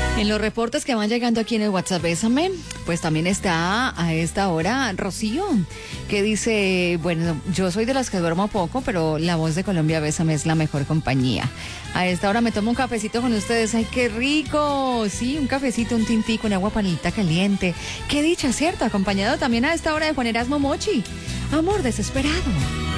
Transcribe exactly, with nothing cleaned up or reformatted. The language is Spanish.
En los reportes que van llegando aquí en el WhatsApp, Bésame, pues también está a esta hora Rocío, que dice, bueno, yo soy de las que duermo poco, pero La Voz de Colombia, Bésame, es la mejor compañía. A esta hora me tomo un cafecito con ustedes. ¡Ay, qué rico! Sí, un cafecito, un tintico, un agua panelita caliente. ¡Qué dicha, cierto! Acompañado también a esta hora de Juan Erasmo Mochi. Amor desesperado.